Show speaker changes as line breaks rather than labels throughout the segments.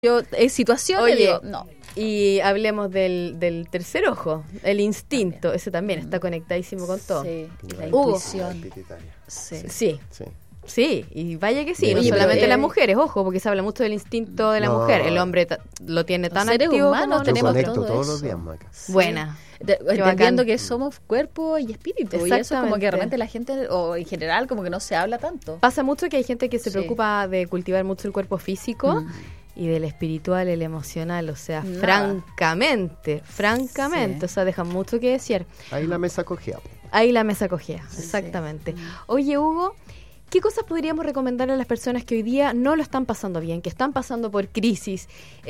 Yo, en situaciones,
Oye,
digo, no.
Y hablemos del tercer ojo, el instinto, ese también está conectadísimo con todo.
Sí, la
Hugo.
intuición. Sí.
Sí, y vaya que sí,
Bien,
no
oye,
solamente
pero,
las mujeres, ojo, porque se habla mucho del instinto de la
No.
mujer, el hombre lo tiene tan
Los seres
activo
humanos
como
Yo
tenemos
conecto
todo
todos
eso.
los días, Maca.
Sí.
Buena.
Entendiendo
bacán.
que somos cuerpo y espíritu. Y eso como que
Exactamente.
realmente la gente, o en general, como que no se habla tanto.
Pasa mucho que hay gente que se
Sí.
preocupa de cultivar mucho el cuerpo físico y del espiritual, el emocional, o sea,
Nada.
francamente,
Sí.
o sea, dejan mucho que decir.
Ahí la mesa cogea.
Ahí la mesa cogea,
Sí,
exactamente.
sí.
Oye, Hugo, ¿qué cosas podríamos recomendar a las personas que hoy día no lo están pasando bien, que están pasando por crisis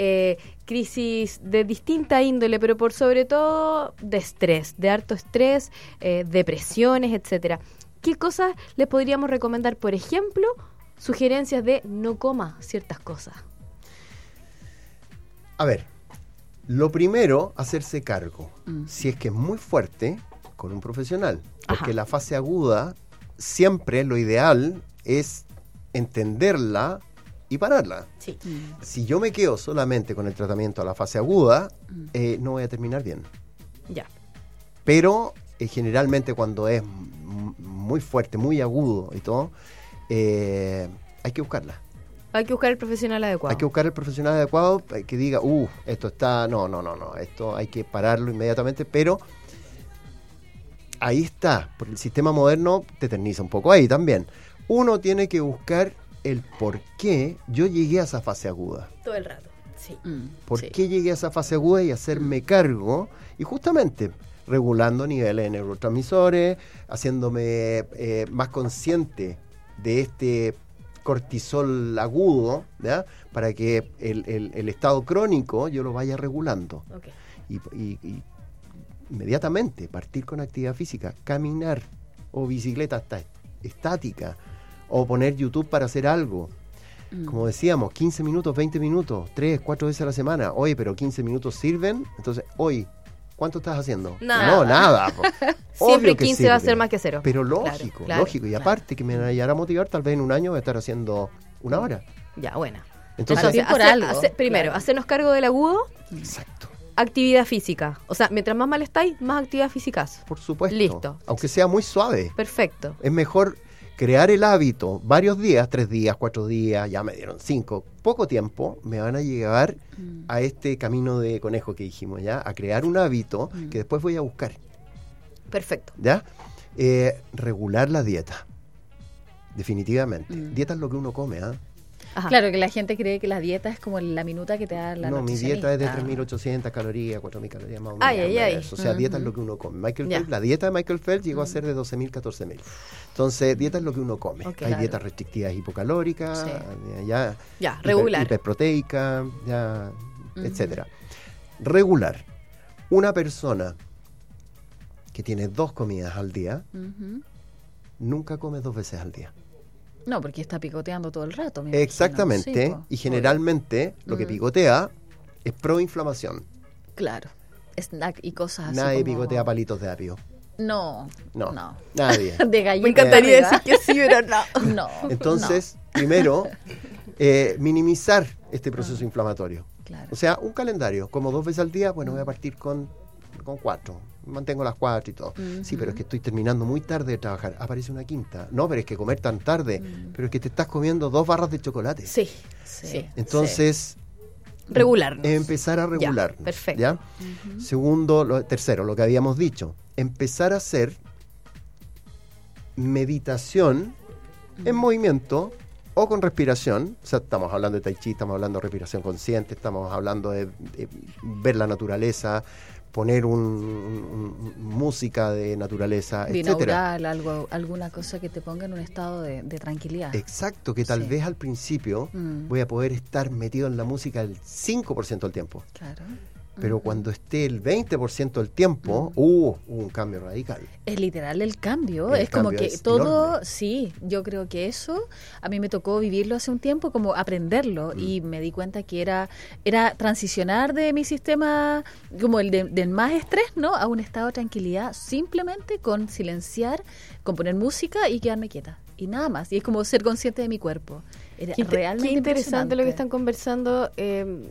de distinta índole, pero por sobre todo de estrés, de harto estrés, depresiones, etcétera? ¿Qué cosas les podríamos recomendar? Por ejemplo, sugerencias de no coma ciertas cosas.
A ver, lo primero, hacerse cargo. Si es que es muy fuerte, con un profesional. Porque
Ajá.
la fase aguda, siempre lo ideal es entenderla y pararla.
Sí.
Si yo me quedo solamente con el tratamiento a la fase aguda, no voy a terminar bien.
Ya.
Pero generalmente cuando es muy fuerte, muy agudo y todo, hay que buscarla.
Hay que buscar el profesional adecuado.
Hay que buscar el profesional adecuado que diga, esto está, no, esto hay que pararlo inmediatamente, pero ahí está, porque el sistema moderno te eterniza un poco ahí también. Uno tiene que buscar el por qué yo llegué a esa fase aguda.
Todo el rato. Sí.
¿Por
Sí.
qué llegué a esa fase aguda y hacerme cargo? Y justamente regulando niveles de neurotransmisores, haciéndome más consciente de este cortisol agudo, ¿ya? Para que el estado crónico yo lo vaya regulando.
Ok.
Y inmediatamente partir con actividad física, caminar o bicicleta hasta estática o poner YouTube para hacer algo. Como decíamos, 15 minutos, 20 minutos, 3, 4 veces a la semana. Oye, pero 15 minutos sirven. Entonces, hoy, ¿cuánto estás haciendo?
Nada.
No, nada. Po.
Siempre
Obvio que
15 va a
sirve.
ser más que cero.
Pero
Claro,
lógico,
claro,
lógico. Y
claro.
aparte que me van a llegar a motivar, tal vez en un año voy a estar haciendo 1 hora.
Ya, buena.
Entonces,
También por algo,
Primero,
claro.
hacernos cargo del agudo,
exacto.
actividad física. O sea, mientras más mal estáis, más actividad física.
Por supuesto.
Listo.
Aunque sea muy suave.
Perfecto.
Es mejor crear el hábito varios días, 3 días, 4 días, ya me dieron 5, poco tiempo, me van a llevar a este camino de conejo que dijimos, ¿ya? A crear un hábito que después voy a buscar,
Perfecto.
¿ya? Regular la dieta, definitivamente. Dieta es lo que uno come, ¿ah?
Ajá.
Claro, que la gente cree que la dieta es como la minuta que te da la
No, mi dieta es de
nutricionista.
3.800 calorías, 4.000 calorías más o menos.
Ay, ay, ay.
O sea, dieta es lo que uno come. Michael
Ya.
Phelps, la dieta de Michael Phelps llegó a ser de 12.000, 14.000. Entonces, dieta es lo que uno come.
Ok,
Hay
claro.
dietas restrictivas hipocalóricas,
Sí.
Ya, regular.
hiperproteica, ya, etcétera. Regular. Una persona que tiene 2 comidas al día, nunca come 2 veces al día.
No, porque está picoteando todo el rato. me imagino.
Exactamente.
Sí, po.
Y generalmente lo que picotea es proinflamación.
Claro. Snack y cosas así.
Nadie
como-
picotea palitos de apio.
No.
No.
No.
Nadie.
De gallina.
Me encantaría
arriba.
decir que sí, pero no.
No.
Entonces, primero, minimizar este proceso inflamatorio.
Claro.
O sea, un calendario, como 2 veces al día, bueno, voy a partir con 4. Mantengo las 4 y todo. Sí, pero es que estoy terminando muy tarde de trabajar. Aparece una quinta. No, pero es que comer tan tarde. Pero es que te estás comiendo 2 barras de chocolate.
Sí.
Sí.
Entonces,
Regularnos.
empezar a regular.
Ya, perfecto.
¿Ya? Segundo, tercero, lo que habíamos dicho. Empezar a hacer meditación en movimiento o con respiración. O sea, estamos hablando de tai chi, estamos hablando de respiración consciente, estamos hablando de ver la naturaleza, poner música de naturaleza, etcétera.
Binaural, alguna cosa que te ponga en un estado de tranquilidad.
Exacto, que tal
Sí.
vez al principio voy a poder estar metido en la música el 5% del tiempo.
Claro.
Pero cuando esté el 20% del tiempo, hubo un cambio radical.
Es literal el cambio.
El
Es como
cambio
que
es
todo,
enorme.
sí, yo creo que eso a mí me tocó vivirlo hace un tiempo, como aprenderlo, y me di cuenta que era transicionar de mi sistema, como del más estrés, ¿no? A un estado de tranquilidad, simplemente con silenciar, con poner música y quedarme quieta. Y nada más. Y es como ser consciente de mi cuerpo. Era
Qué
realmente
interesante lo que
impresionante.
están conversando.